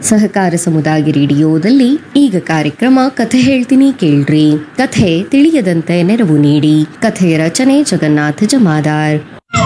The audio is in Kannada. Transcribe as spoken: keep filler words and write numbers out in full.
ಸಹಕಾರ ಸಮುದಾಯ ರೇಡಿಯೋದಲ್ಲಿ ಈಗ ಕಾರ್ಯಕ್ರಮ ಕಥೆ ಹೇಳ್ತೀನಿ ಕೇಳ್ರಿ. ಕಥೆ ತಿಳಿಯದಂತೆ ನೆರವು ನೀಡಿ. ಕಥೆಯ ರಚನೆ ಜಗನ್ನಾಥ ಜಮಾದಾರ್.